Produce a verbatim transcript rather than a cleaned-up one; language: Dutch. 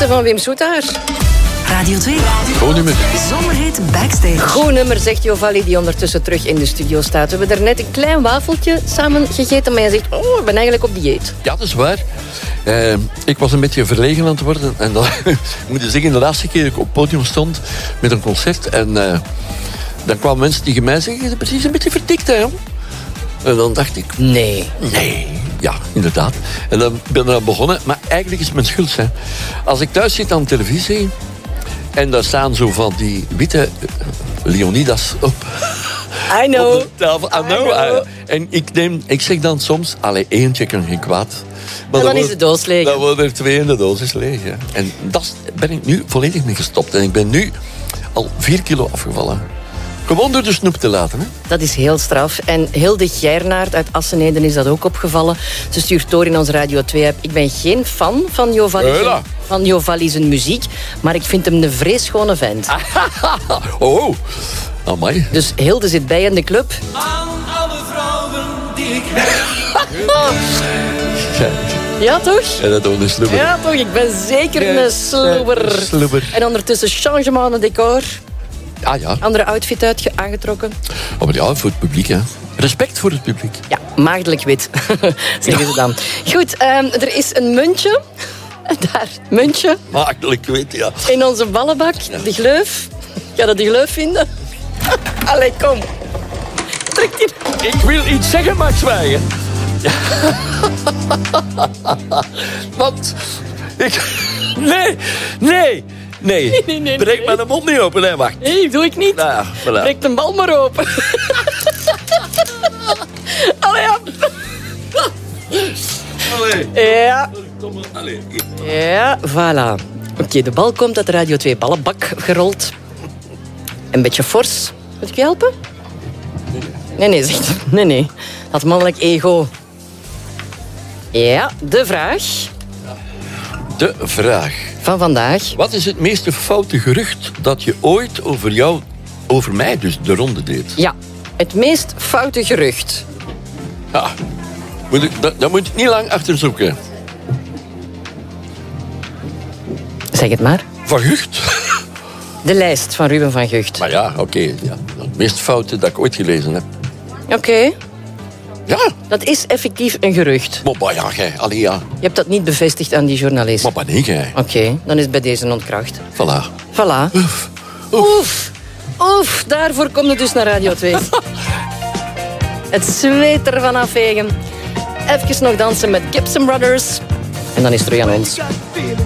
beste van Wim Soetaar. Radio twee. Goed nummer. Zomerhit Backstage. Goed nummer, zegt Jovali, die ondertussen terug in de studio staat. We hebben daarnet een klein wafeltje samen gegeten, maar jij zegt, oh, ik ben eigenlijk op dieet. Ja, dat is waar. Uh, ik was een beetje verlegen aan het worden. En dan moet je zeggen, de laatste keer dat ik op het podium stond met een concert. En uh, dan kwamen mensen tegen mij zeggen, je bent precies een beetje verdikt, hè, jong. En dan dacht ik, Nee. nee, ja, inderdaad. En dan ben ik eraan begonnen. Maar eigenlijk is het mijn schuld, hè. Als ik thuis zit aan de televisie en daar staan zo van die witte uh, Leonidas op. I know. Op de tafel. I know. I know. Uh, en ik, neem, ik zeg dan soms, allee, eentje kan geen kwaad. Maar En dan is de doos leeg. Dan worden er twee en de doos is leeg. Ja. En daar ben ik nu volledig mee gestopt. En ik ben nu al vier kilo afgevallen. Gewoon door de snoep te laten. Hè? Dat is heel straf. En Hilde Geirnaert uit Asseneden is dat ook opgevallen. Ze stuurt door in onze Radio twee-app. Ik ben geen fan van Jovali Hela. van Jovali zijn muziek, maar ik vind hem een vreesschone vent. Oh, amai. Dus Hilde zit bij in de club. Aan alle vrouwen die ik heb. Ja, toch? En dat was een slubber. Ja, toch? Ik ben zeker Ja, een slobber. een slobber. En ondertussen changement de decor. Ah ja. Andere outfit uitge- aangetrokken. Oh, maar ja, voor het publiek, hè. Respect voor het publiek. Ja, maagdelijk wit, zeggen ze dan. Goed, um, er is een muntje. Daar, muntje. Makkelijk, weet je, ja. In onze ballenbak. De gleuf. Ga je die gleuf vinden? Allee, kom. Trek die. Ik wil iets zeggen, Max Weijen. Ja. Want ik... Nee, nee, nee. Nee, nee, nee, Breek nee. maar de mond niet open, hè, wacht. Nee, doe ik niet. Nou ja, voilà. Breek de bal maar open. Allee, ja. Allee. Ja. Kom maar, allee. Ja, voilà. Oké, de bal komt uit de Radio twee ballenbak gerold. Een beetje fors. Moet ik je helpen? Nee, nee, zegt hij. Nee, nee. Dat mannelijk ego. Ja, de vraag De vraag. van vandaag. Wat is het meest foute gerucht dat je ooit over jou, over mij dus, de ronde deed? Ja, het meest foute gerucht. Ja. Moet ik, dat, dat moet ik niet lang achter zoeken. Zeg het maar. Van Gucht? De lijst van Ruben van Gucht. Maar ja, oké. ja. Het meest foute dat ik ooit gelezen heb. Oké, Ja. dat is effectief een gerucht. Maar, maar ja, gij. Allee, ja. Je hebt dat niet bevestigd aan die journalist. Maar maar nee, gij. Oké, dan is het bij deze ontkracht. Voilà. Voilà. Oef. Oef. Oef, daarvoor komt het dus naar Radio twee. Het zweet ervan afvegen. Even nog dansen met Gibson Brothers. En dan is het terug aan ons.